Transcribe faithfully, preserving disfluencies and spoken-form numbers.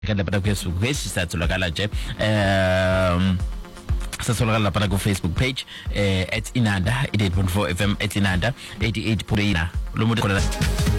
kanti lapha ku-Facebook page sisatholakala nje um sasitholakala lapha ku Facebook page eh at Inanda eighty-eight point four F M at Inanda eighty-eight point four lo muntu khona